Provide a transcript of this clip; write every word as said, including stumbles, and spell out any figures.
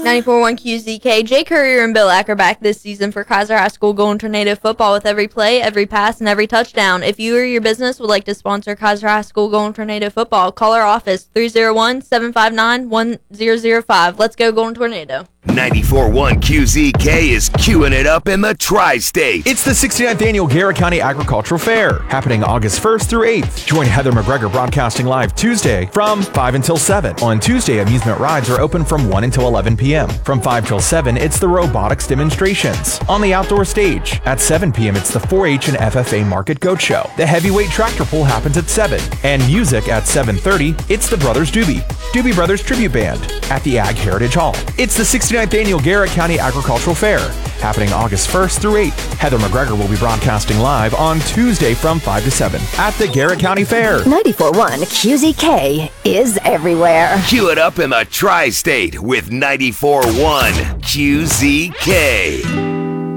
ninety-four point one Q Z K. Jay Courier and Bill Acker back this season for Kaiser High School Golden Tornado football with every play, every pass, and every touchdown. If you or your business would like to sponsor Kaiser High School Golden Tornado football, call our office three oh one, seven five nine, one oh oh five. Let's go Golden Tornado. ninety-four point one Q Z K is queuing it up in the Tri-State. It's the sixty-ninth Annual Garrett County Agricultural Fair, happening August first through eighth. Join Heather McGregor broadcasting live Tuesday from five until seven. On Tuesday, amusement rides are open from one until eleven p.m. From five till seven, it's the robotics demonstrations. On the outdoor stage, at seven p.m., it's the four H and F F A Market Goat Show. The heavyweight tractor pull happens at seven. And music at seven thirty, it's the Brothers Doobie, Doobie Brothers Tribute Band, at the Ag Heritage Hall. It's the sixty-ninth Annual Garrett County Agricultural Fair, happening August first through eighth. Heather McGregor will be broadcasting live on Tuesday from five to seven at the Garrett County Fair. ninety-four point one Q Z K is everywhere. Cue it up in the Tri-State with ninety-four point one Q Z K.